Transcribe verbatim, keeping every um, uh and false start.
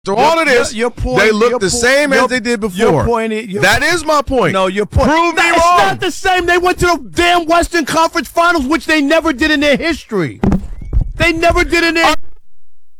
So all of this, your, your point, they look your the po- same your, as they did before. Your point is, your, that is my point. No, your point. Prove no, me it's wrong. It's not the same. They went to the damn Western Conference Finals, which they never did in their history. They never did in their